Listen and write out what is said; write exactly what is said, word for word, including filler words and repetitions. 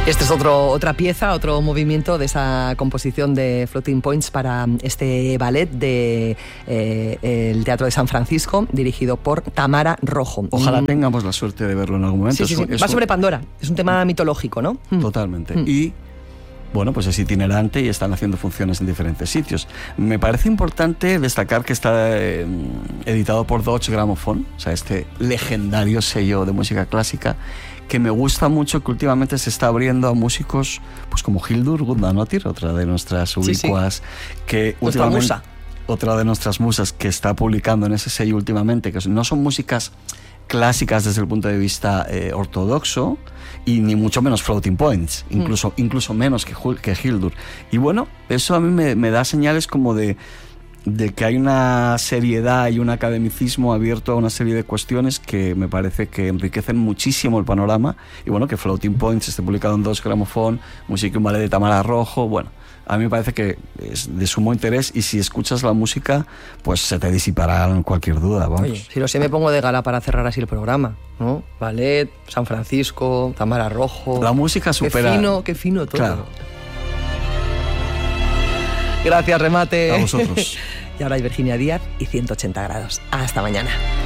Este es otro, otra pieza, otro movimiento de esa composición de Floating Points para este ballet de eh, el Teatro de San Francisco, dirigido por Tamara Rojo. Ojalá tengamos la suerte de verlo en algún momento. Sí, sí, sí. Es, Va es sobre un... Pandora, es un tema mitológico, ¿no? Totalmente. Mm. Y bueno, pues es itinerante y están haciendo funciones en diferentes sitios. Me parece importante destacar que está eh, editado por Deutsche Grammophon, o sea, este legendario sello de música clásica, que me gusta mucho, que últimamente se está abriendo a músicos pues como Hildur Guðnadóttir, otra de nuestras ubicuas, sí, sí. que Nuestra últimamente musa. otra de nuestras musas que está publicando en ese sello últimamente, que no son músicas clásicas desde el punto de vista eh, ortodoxo, y ni mucho menos Floating Points, incluso, mm. incluso menos que, que Hildur. Y bueno, eso a mí me, me da señales como de, de que hay una seriedad y un academicismo abierto a una serie de cuestiones que me parece que enriquecen muchísimo el panorama. Y bueno, que Floating Points esté publicado en Deutsche Grammophon, música y un ballet de Tamara Rojo, bueno, a mí me parece que es de sumo interés, y si escuchas la música, pues se te disipará cualquier duda, vamos. Oye, si lo sé, me pongo de gala para cerrar así el programa, ¿no? Ballet, San Francisco, Tamara Rojo... La música supera... Qué fino, qué fino todo. Claro. Gracias, Remate. A vosotros. Y ahora hay Virginia Díaz y ciento ochenta grados. Hasta mañana.